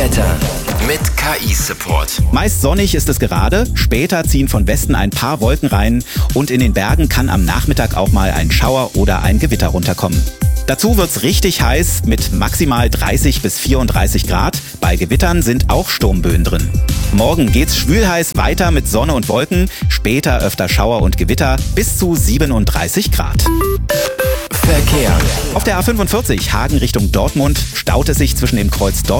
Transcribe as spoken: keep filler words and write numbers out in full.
Wetter mit K I-Support. Meist sonnig ist es gerade, später ziehen von Westen ein paar Wolken rein und in den Bergen kann am Nachmittag auch mal ein Schauer oder ein Gewitter runterkommen. Dazu wird's richtig heiß mit maximal dreißig bis vierunddreißig Grad. Bei Gewittern sind auch Sturmböen drin. Morgen geht's schwülheiß weiter mit Sonne und Wolken, später öfter Schauer und Gewitter bis zu siebenunddreißig Grad. Verkehr. Auf der A fünfundvierzig Hagen Richtung Dortmund staut es sich zwischen dem Kreuz Dortmund